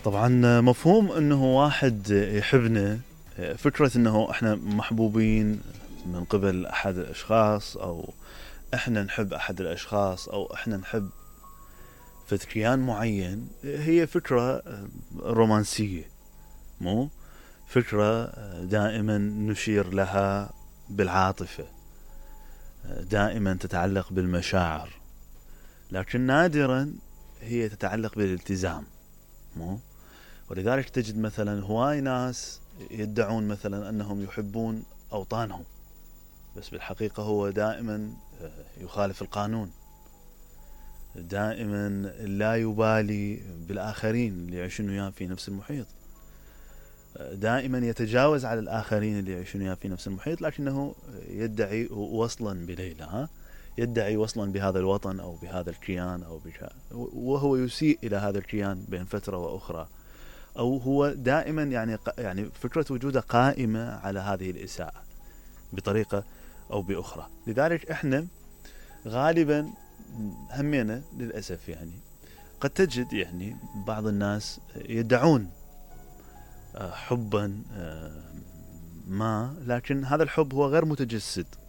طبعا مفهوم انه واحد يحبنا، فكرة انه احنا محبوبين من قبل احد الاشخاص، او احنا نحب احد الاشخاص، او احنا نحب كيان معين، هي فكرة رومانسية، مو فكرة دائما نشير لها بالعاطفة، دائما تتعلق بالمشاعر، لكن نادرا هي تتعلق بالالتزام، مو. ولذلك تجد مثلا هواي ناس يدعون مثلا أنهم يحبون أوطانهم، بس بالحقيقة هو دائما يخالف القانون، دائما لا يبالي بالآخرين اللي يعيشون وياه في نفس المحيط، دائما يتجاوز على الآخرين اللي يعيشون وياه في نفس المحيط، لكنه يدعي وصلا بليلى، يدعي وصلا بهذا الوطن أو بهذا الكيان وهو يسيء إلى هذا الكيان بين فترة وأخرى، أو هو دائما يعني فكرة وجوده قائمة على هذه الإساءة بطريقة أو بأخرى. لذلك إحنا غالبا همينا للأسف يعني قد تجد يعني بعض الناس يدعون حبا ما، لكن هذا الحب هو غير متجسد